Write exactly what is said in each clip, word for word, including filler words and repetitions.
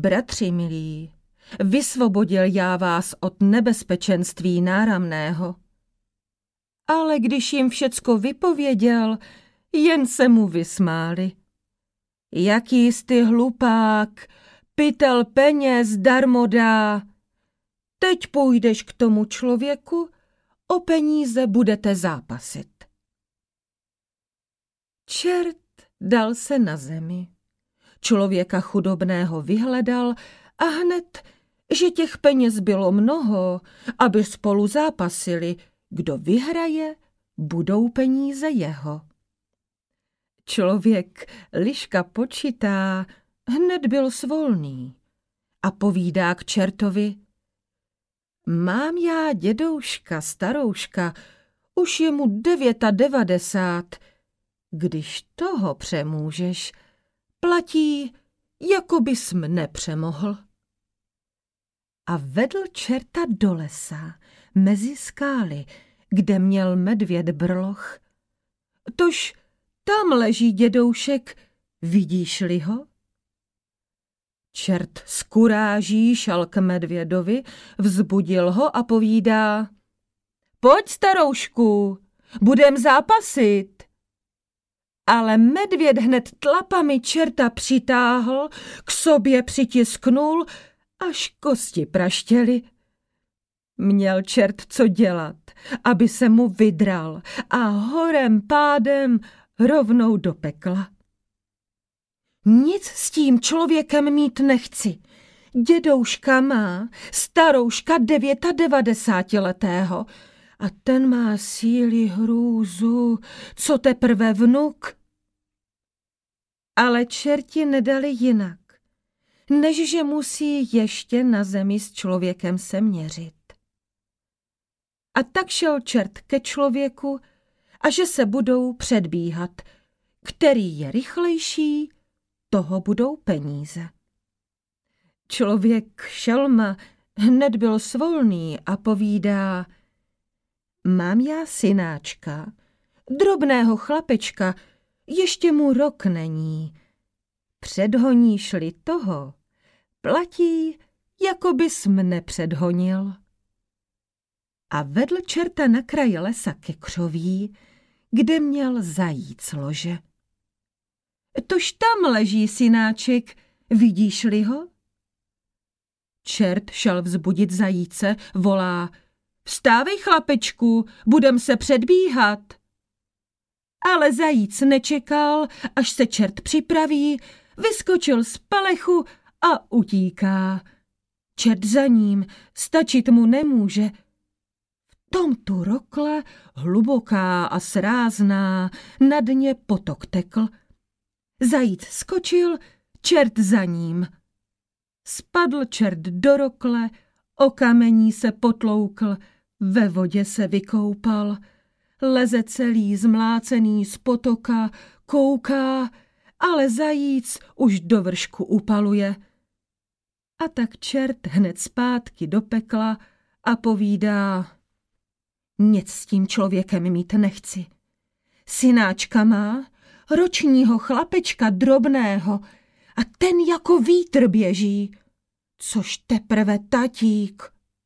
Bratři milí, vysvobodil já vás od nebezpečenství náramného. Ale když jim všecko vypověděl, jen se mu vysmáli. Jaký jsi hlupák, pytel peněz darmo dá. Teď půjdeš k tomu člověku, o peníze budete zápasit. Čert dal se na zemi. Člověka chudobného vyhledal a hned, že těch peněz bylo mnoho, aby spolu zápasili, kdo vyhraje, budou peníze jeho. Člověk liška počítá, hned byl svolný a povídá k čertovi: mám já dědouška, starouška, už je mu devět a devadesát, když toho přemůžeš, platí, jako bys mne přemohl. A vedl čerta do lesa, mezi skály, kde měl medvěd brloch. Tož tam leží dědoušek, vidíš-li ho? Čert z kuráží šel k medvědovi, vzbudil ho a povídá: pojď, staroušku, budem zápasit. Ale medvěd hned tlapami čerta přitáhl, k sobě přitisknul, až kosti praštěly. Měl čert co dělat, aby se mu vydral a horem pádem rovnou do pekla. Nic s tím člověkem mít nechci. Dědouška má starouška devět a devadesátiletého a ten má síly hrůzu, co teprve vnuk. Ale čerti nedali jinak, než že musí ještě na zemi s člověkem se měřit. A tak šel čert ke člověku a že se budou předbíhat, který je rychlejší, toho budou peníze. Člověk šelma hned byl svolný a povídá: mám já synáčka, drobného chlapečka, ještě mu rok není. Předhoníš-li toho, platí, jako bys mne předhonil. A vedl čerta na kraji lesa ke křoví, kde měl zajíc lože. Tož tam leží synáček, vidíš-li ho? Čert šel vzbudit zajíce, volá: vstávej, chlapečku, budem se předbíhat. Ale zajíc nečekal, až se čert připraví, vyskočil z palechu a utíká. Čert za ním, stačit mu nemůže. V tom tu rokle, hluboká a srázná, na dně potok tekl. Zajíc skočil, čert za ním. Spadl čert do rokle, o kamení se potloukl, ve vodě se vykoupal. Leze celý zmlácený z potoka, kouká, ale zajíc už do vršku upaluje. A tak čert hned zpátky do pekla a povídá: nic s tím člověkem mít nechci. Synáčka má, ročního chlapečka drobného, a ten jako vítr běží, což teprve tatík.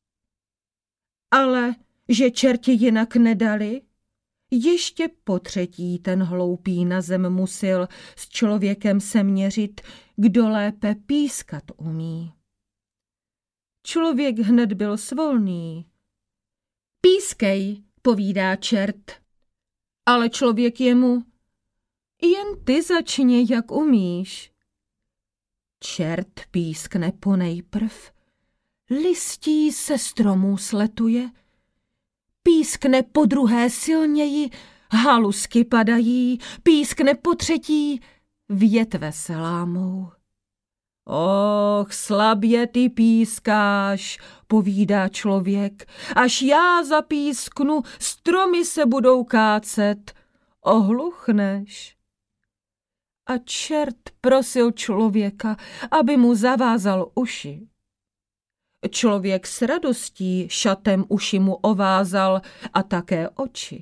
Ale že čerti jinak nedali, ještě po třetí ten hloupý na zem musil s člověkem se měřit, kdo lépe pískat umí. Člověk hned byl svolný. Pískej, povídá čert. Ale člověk jemu: jen ty začni, jak umíš. Čert pískne ponejprv, listí se stromů sletuje, pískne po druhé silněji, halusky padají, pískne po třetí, větve se lámou. Och, slabě ty pískáš, povídá člověk, až já zapísknu, stromy se budou kácet, ohluchneš. A čert prosil člověka, aby mu zavázal uši. Člověk s radostí šatem uši mu ovázal a také oči.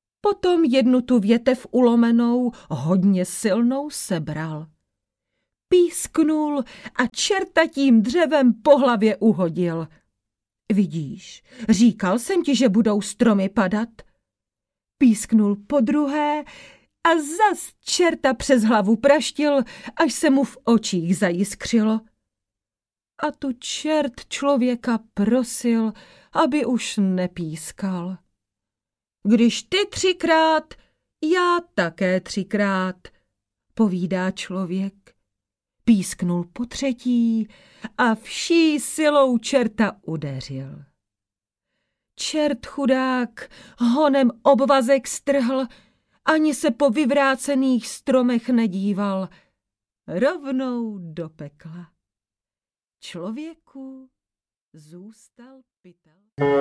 Potom jednu tu větev ulomenou, hodně silnou sebral. písknul a čerta tím dřevem po hlavě uhodil. Vidíš, říkal jsem ti, že budou stromy padat. Písknul podruhé a zas čerta přes hlavu praštil, až se mu v očích zajiskřilo. A tu čert člověka prosil, aby už nepískal. Když ty třikrát, já také třikrát, povídá člověk. Písknul po třetí a vší silou čerta udeřil. Čert chudák honem obvazek strhl, ani se po vyvrácených stromech nedíval, rovnou do pekla. Člověku zůstal pytel.